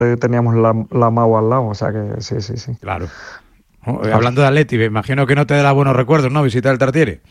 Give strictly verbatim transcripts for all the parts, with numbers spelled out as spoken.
teníamos la, la Mau al lado, o sea que sí, sí, sí. Claro. Oh, hablando de Atleti, me imagino que no te da buenos recuerdos, ¿no? Visitar el Tartiere.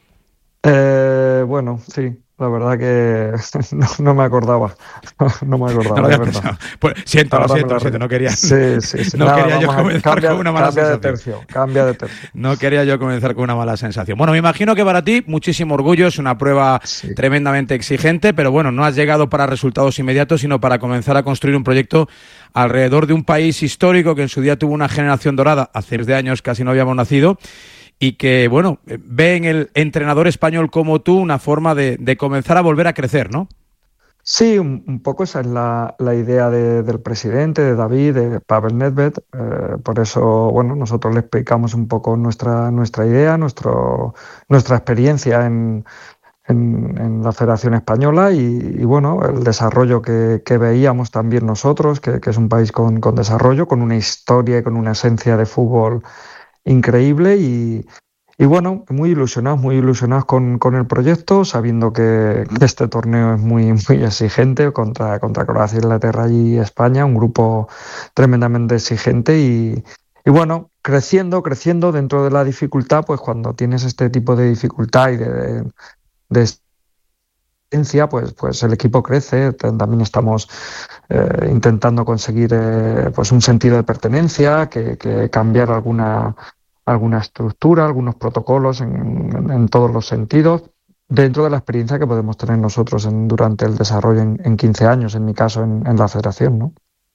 Eh, bueno, sí, la verdad que no, no me acordaba, no me No lo acordaba, es había verdad. pensado. Pues, siento, lo Ahora me siento, lo lo siento. recuerdo. No quería, Sí, sí, sí. no Nada, quería yo vamos a comenzar cambia, con una mala cambia de sensación. tercio, cambia de tercio. No quería yo comenzar con una mala sensación. Bueno, me imagino que para ti muchísimo orgullo, es una prueba Sí. tremendamente exigente, pero bueno, no has llegado para resultados inmediatos, sino para comenzar a construir un proyecto alrededor de un país histórico que en su día tuvo una generación dorada, hace de años casi no habíamos nacido, y que, bueno, ve en el entrenador español como tú una forma de, de comenzar a volver a crecer, ¿no? Sí, un, un poco esa es la, la idea de- del presidente, de David, de Pavel Nedved. Eh, por eso, bueno, nosotros le explicamos un poco nuestra, nuestra idea, nuestro, nuestra experiencia en, en- en la Federación Española y, y, bueno, el desarrollo que, que veíamos también nosotros, que, que es un país con, con desarrollo, con una historia y con una esencia de fútbol increíble y, y bueno, muy ilusionados, muy ilusionados con, con el proyecto, sabiendo que este torneo es muy, muy exigente contra, contra Croacia, Inglaterra y España, un grupo tremendamente exigente y, y bueno, creciendo, creciendo dentro de la dificultad, pues cuando tienes este tipo de dificultad y de, de exigencia, pues, pues el equipo crece. También estamos eh, intentando conseguir eh, pues un sentido de pertenencia, que, que cambiar alguna, alguna estructura, algunos protocolos en, en, en todos los sentidos, dentro de la experiencia que podemos tener nosotros en, durante el desarrollo en, en quince años, en mi caso, en, en la federación, ¿no?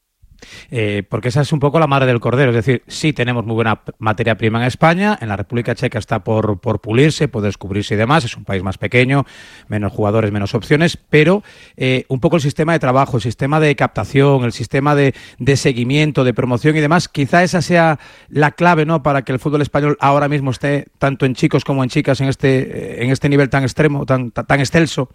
Eh, porque esa es un poco la madre del cordero, es decir, sí tenemos muy buena materia prima en España, en la República Checa está por, por pulirse, por descubrirse y demás, es un país más pequeño, menos jugadores, menos opciones, pero eh, un poco el sistema de trabajo, el sistema de captación, el sistema de, de seguimiento, de promoción y demás, quizá esa sea la clave, ¿no?, para que el fútbol español ahora mismo esté tanto en chicos como en chicas en este, en este nivel tan extremo, tan, tan excelso.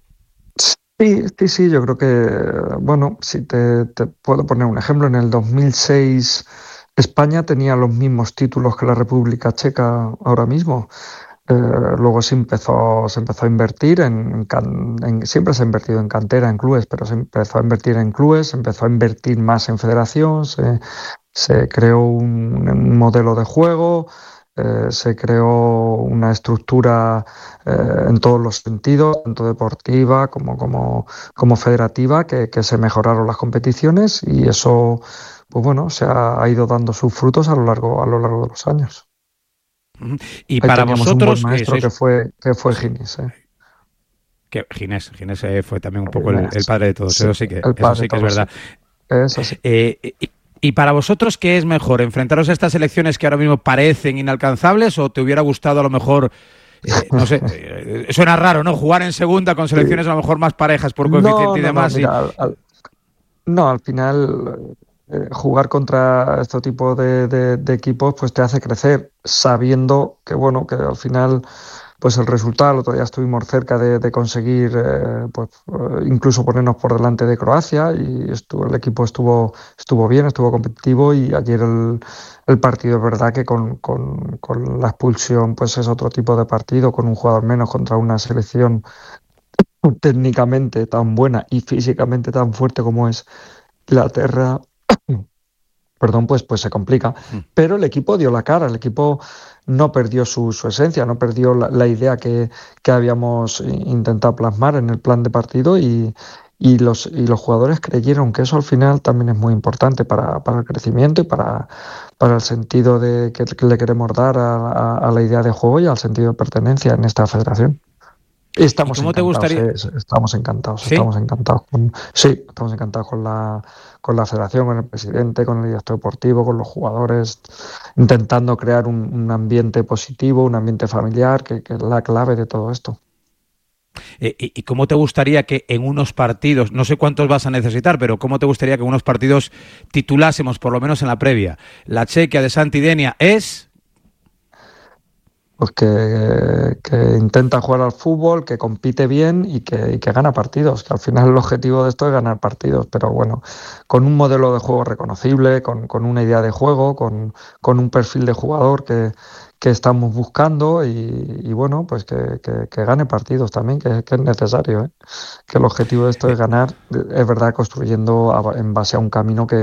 Sí, sí, sí, yo creo que, bueno, si te, te puedo poner un ejemplo, en el dos mil seis España tenía los mismos títulos que la República Checa ahora mismo. Eh, luego se empezó, se empezó a invertir en, en can- en- siempre se ha invertido en cantera, en clubes, pero se empezó a invertir en clubes, se empezó a invertir más en federación, se, se creó un, un modelo de juego, eh, se creó una estructura eh, en todos los sentidos, tanto deportiva como, como, como federativa, que, que se mejoraron las competiciones y eso, pues bueno, se ha, ha ido dando sus frutos a lo largo, a lo largo de los años. Y Ahí para teníamos un buen vosotros, que maestro sois... que fue, que fue Sí. Ginés, ¿eh? Que Ginés, Ginés eh, fue también un poco el, el Ginés. padre de todos, Sí, eso sí que, el eso padre de sí que es todos, sí. verdad. Es así. Eh, y, y para vosotros, ¿qué es mejor? ¿Enfrentaros a estas elecciones que ahora mismo parecen inalcanzables o te hubiera gustado a lo mejor, eh, no sé, eh, suena raro, ¿no? Jugar en segunda con Sí. selecciones a lo mejor más parejas por No, coeficiente y no, no, demás? Y, mira, al, al- no, al final eh, jugar contra este tipo de, de- de equipos pues te hace crecer, sabiendo que, bueno, que al final pues el resultado, el otro día estuvimos cerca de, de conseguir eh, pues eh, incluso ponernos por delante de Croacia y estuvo, el equipo estuvo, estuvo bien, estuvo competitivo y ayer el, el partido es verdad que con, con, con la expulsión pues es otro tipo de partido, con un jugador menos contra una selección técnicamente tan buena y físicamente tan fuerte como es Inglaterra, perdón, pues, pues se complica. Pero el equipo dio la cara, el equipo no perdió su, su esencia, no perdió la, la idea que, que habíamos intentado plasmar en el plan de partido y, y, los, y los jugadores creyeron que eso al final también es muy importante para, para el crecimiento y para, para el sentido de que, que le queremos dar a, a, a la idea de juego y al sentido de pertenencia en esta federación. ¿Y Estamos cómo te encantados, gustaría? eh, estamos encantados, ¿Sí? estamos encantados con, sí, estamos encantados con la, con la federación, con el presidente, con el director deportivo, con los jugadores, intentando crear un, un ambiente positivo, un ambiente familiar, que, que es la clave de todo esto. Eh, y, ¿Y cómo te gustaría que en unos partidos, no sé cuántos vas a necesitar, pero cómo te gustaría que en unos partidos titulásemos, por lo menos en la previa, la Chequia de Santidenia es... Pues que, que intenta jugar al fútbol, que compite bien y que, y que gana partidos, que al final el objetivo de esto es ganar partidos, pero bueno, con un modelo de juego reconocible, con, con una idea de juego, con, con un perfil de jugador que, que estamos buscando y, y bueno, pues que, que, que gane partidos también, que, que es necesario, ¿eh? Que el objetivo de esto es ganar, es verdad, construyendo a- en base a un camino que